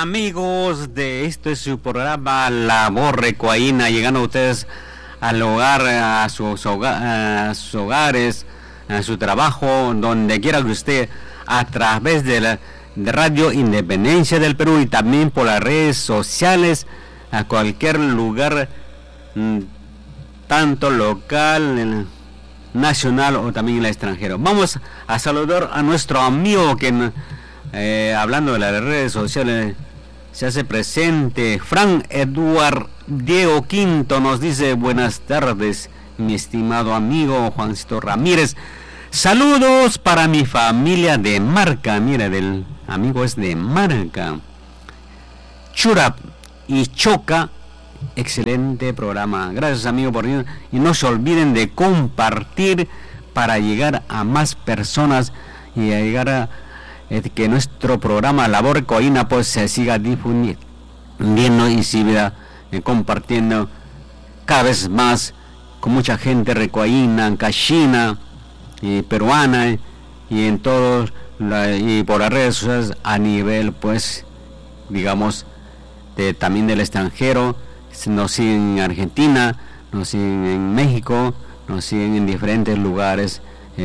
amigos de esto es su programa La Voz Recoaína, llegando a ustedes al hogar, a sus hogares, a su trabajo, donde quiera que usted, a través de Radio Independencia del Perú y también por las redes sociales, a cualquier lugar, tanto local, nacional o también en el extranjero. Vamos a saludar a nuestro amigo que hablando de las redes sociales se hace presente. Frank Eduard Diego Quinto nos dice: buenas tardes, mi estimado amigo Juancito Ramírez. Saludos para mi familia de Marca. Mira, del amigo es de Marca. Churap y Choca. Excelente programa. Gracias, amigo, por ir. Y no se olviden de compartir para llegar a más personas y a llegar a que nuestro programa La Voz Recoaína pues se siga difundiendo y siga compartiendo cada vez más con mucha gente recoaína, cachina y peruana y en todos y por las redes sociales a nivel pues digamos también del extranjero. Nos siguen en Argentina, nos siguen en México, nos siguen en diferentes lugares,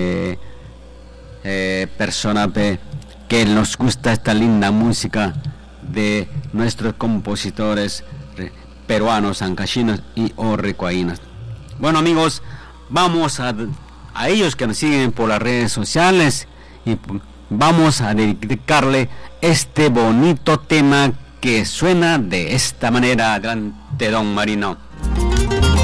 personas que nos gusta esta linda música de nuestros compositores peruanos, ancachinos y recoaínas. Bueno, amigos, vamos a ellos que nos siguen por las redes sociales y vamos a dedicarle este bonito tema que suena de esta manera. Adelante, don Marino.